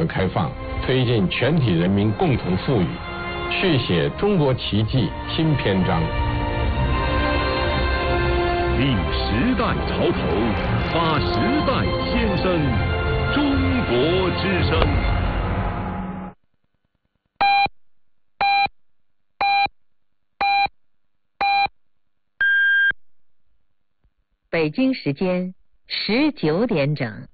的开放，推进全体人民共同富裕，续写中国奇迹新篇章。 立时代潮头，发时代先声，中国之声。 北京时间19点整。